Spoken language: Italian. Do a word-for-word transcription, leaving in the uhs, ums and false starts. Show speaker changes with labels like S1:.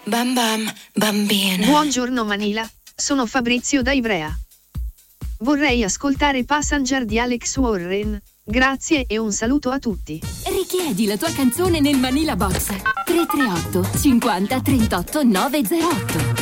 S1: Bam bam, bambina.
S2: Buongiorno Manila, sono Fabrizio da Ivrea. Vorrei ascoltare Passenger di Alex Warren. Grazie e un saluto a tutti.
S3: Richiedi la tua canzone nel Manila Box tre tre otto cinquanta trentotto novecentotto.